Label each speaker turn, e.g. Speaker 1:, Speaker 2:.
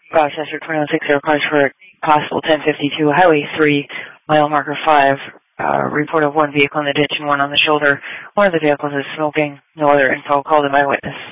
Speaker 1: Rochester 2160, cars for possible 1052, Highway 3, mile marker 5. Report of one vehicle in the ditch and one on the shoulder. One of the vehicles is smoking. No other info. Call them eyewitness.